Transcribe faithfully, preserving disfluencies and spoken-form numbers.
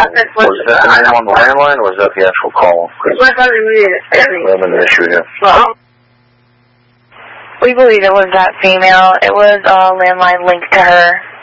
Was that the name on the landline, or was that the actual call? We have an issue here. We believe it was that female. It was a landline linked to her.